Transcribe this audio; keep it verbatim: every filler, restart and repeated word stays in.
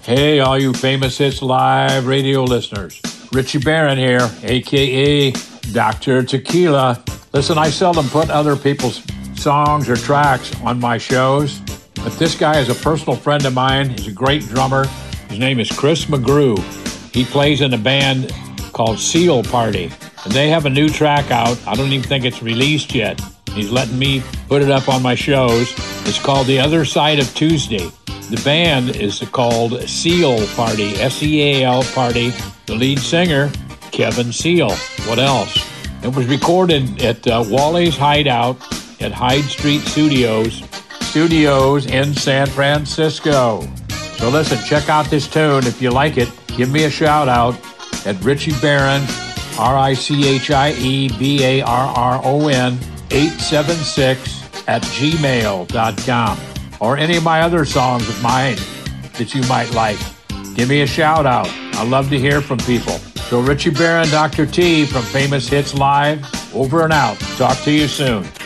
Hey, all you Famous Hits Live radio listeners. Richie Barron here, a k a. Doctor Tequila. Listen, I seldom put other people's songs or tracks on my shows, but this guy is a personal friend of mine. He's a great drummer. His name is Chris McGrew. He plays in a band called Seal Party, and they have a new track out. I don't even think it's released yet. He's letting me put it up on my shows. It's called The Other Side of Tuesday. The band is called Seal Party, S E A L Party. The lead singer, Kevin Seal. What else? It was recorded at uh, Wally's Hideout at Hyde Street Studios, Studios in San Francisco. So listen, check out this tune. If you like it, give me a shout out at Richie Barron, R I C H I E B A R R O N, eight seven six at gmail dot com. Or any of my other songs of mine that you might like. Give me a shout out. I love to hear from people. So Richie Barron, Doctor T from Famous Hits Live, over and out. Talk to you soon.